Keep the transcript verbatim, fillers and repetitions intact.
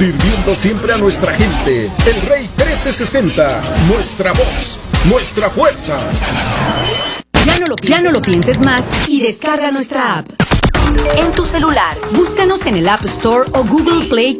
Sirviendo siempre a nuestra gente. El Rey trece sesenta. Nuestra voz, nuestra fuerza. Ya no lo, ya no lo pienses más y descarga nuestra app. En tu celular, búscanos en el App Store o Google Play